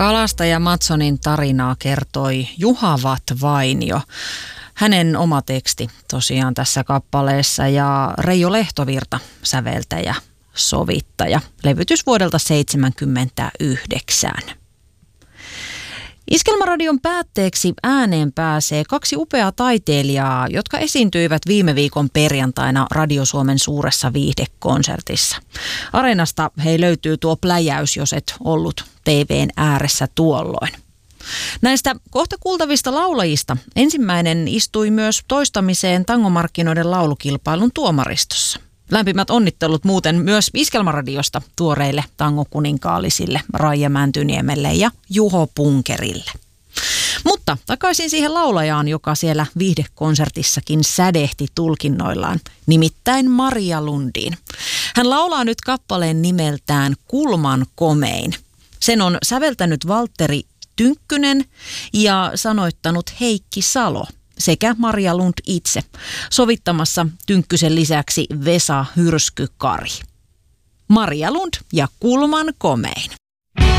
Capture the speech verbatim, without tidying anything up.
Kalastaja Matsonin tarinaa kertoi Juha Vatt-Vainio. Hänen oma teksti tosiaan tässä kappaleessa ja Reijo Lehtovirta säveltäjä, sovittaja. Levytys vuodelta seitsemänkymmentäyhdeksän. Iskelmäradion päätteeksi ääneen pääsee kaksi upeaa taiteilijaa, jotka esiintyivät viime viikon perjantaina Radio Suomen suuressa viihdekonsertissa. Areenasta hei löytyy tuo pläjäys, jos et ollut T V:n ääressä tuolloin. Näistä kohta kuultavista laulajista ensimmäinen istui myös toistamiseen tangomarkkinoiden laulukilpailun tuomaristossa. Lämpimät onnittelut muuten myös Iskelmäradiosta tuoreille tangokuninkaallisille Raija Mäntyniemelle ja Juho Punkerille. Mutta takaisin siihen laulajaan, joka siellä viihdekonsertissakin sädehti tulkinnoillaan, nimittäin Maria Lundiin. Hän laulaa nyt kappaleen nimeltään Kulman komein. Sen on säveltänyt Valtteri Tynkkynen ja sanoittanut Heikki Salo sekä Maria Lund itse, sovittamassa Tynkkysen lisäksi Vesa Hyrsky-Kari. Maria Lund ja Kulman komein.